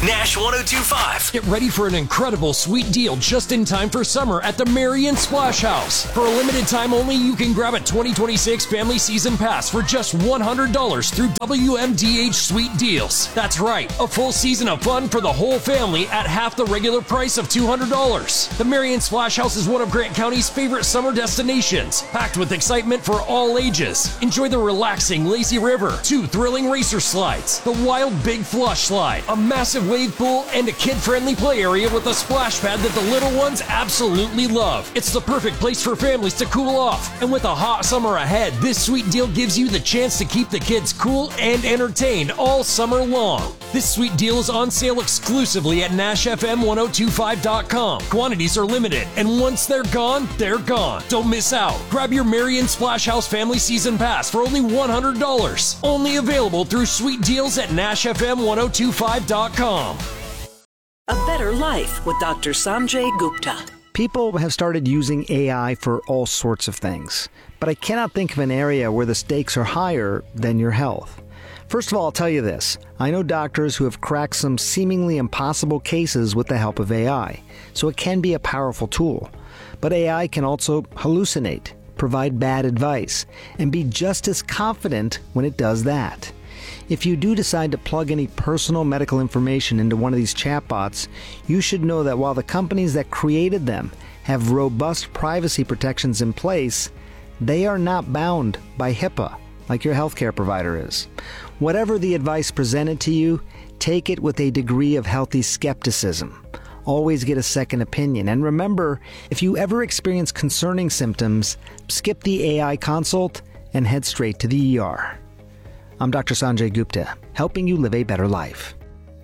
Nash 1025. Get ready for an incredible sweet deal just in time for summer at the Marion Splash House. For a limited time only, you can grab a 2026 Family Season Pass for just $100 through WMDH Sweet Deals. That's right, a full season of fun for the whole family at half the regular price of $200. The Marion Splash House is one of Grant County's favorite summer destinations, packed with excitement for all ages. Enjoy the relaxing lazy river, 2 thrilling racer slides, the wild Big Flush slide, a massive wave pool, and a kid-friendly play area with a splash pad that the little ones absolutely love. It's the perfect place for families to cool off. And with a hot summer ahead, this sweet deal gives you the chance to keep the kids cool and entertained all summer long. This sweet deal is on sale exclusively at NashFM1025.com. Quantities are limited, and once they're gone, they're gone. Don't miss out. Grab your Marion Splash House Family Season Pass for only $100. Only available through sweet deals at NashFM1025.com. A Better Life with Dr. Sanjay Gupta. People have started using AI for all sorts of things, but I cannot think of an area where the stakes are higher than your health. First of all, I'll tell you this. I know doctors who have cracked some seemingly impossible cases with the help of AI, so it can be a powerful tool. But AI can also hallucinate, provide bad advice, and be just as confident when it does that. If you do decide to plug any personal medical information into one of these chatbots, you should know that while the companies that created them have robust privacy protections in place, they are not bound by HIPAA like your healthcare provider is. Whatever the advice presented to you, take it with a degree of healthy skepticism. Always get a second opinion. And remember, if you ever experience concerning symptoms, skip the AI consult and head straight to the ER. I'm Dr. Sanjay Gupta, helping you live a better life.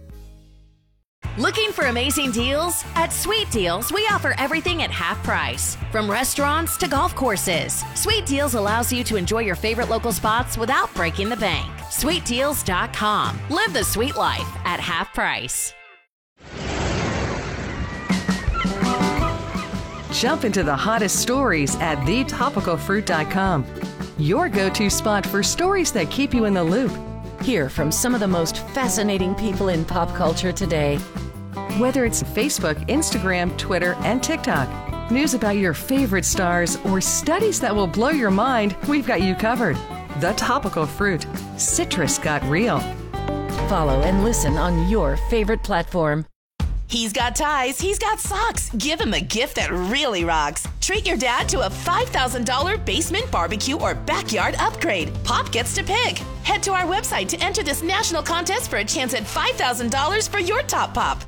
Looking for amazing deals? At Sweet Deals, we offer everything at half price. From restaurants to golf courses, Sweet Deals allows you to enjoy your favorite local spots without breaking the bank. SweetDeals.com. Live the sweet life at half price. Jump into the hottest stories at thetopicalfruit.com. Your go-to spot for stories that keep you in the loop. Hear from some of the most fascinating people in pop culture today. Whether it's Facebook, Instagram, Twitter, and TikTok, news about your favorite stars, or studies that will blow your mind, we've got you covered. The Topical Fruit. Citrus got real. Follow and listen on your favorite platform. He's got ties, he's got socks. Give him a gift that really rocks. Treat your dad to a $5,000 basement barbecue or backyard upgrade. Pop gets to pick. Head to our website to enter this national contest for a chance at $5,000 for your top pop.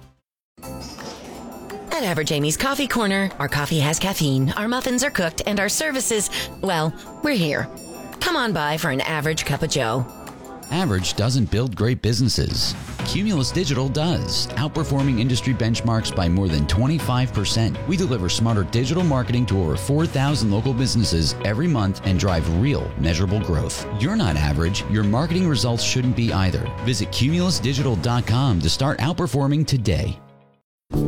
At Average Amy's Coffee Corner, our coffee has caffeine, our muffins are cooked, and our services, well, we're here. Come on by for an average cup of joe. Average doesn't build great businesses. Cumulus Digital does, outperforming industry benchmarks by more than 25%. We deliver smarter digital marketing to over 4,000 local businesses every month and drive real, measurable growth. You're not average. Your marketing results shouldn't be either. Visit cumulusdigital.com to start outperforming today.